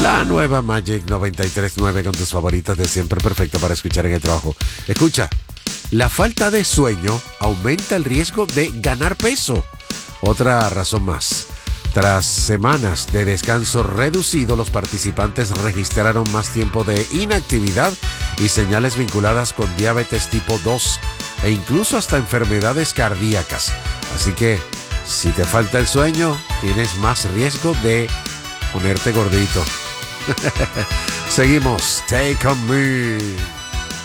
La nueva Magic 93.9 con tus favoritas de siempre, perfecta para escuchar en el trabajo. Escucha, la falta de sueño aumenta el riesgo de ganar peso. Otra razón más. Tras semanas de descanso reducido, los participantes registraron más tiempo de inactividad y señales vinculadas con diabetes tipo 2 e incluso hasta enfermedades cardíacas. Así que, si te falta el sueño, tienes más riesgo de ponerte gordito. Seguimos. Take on me.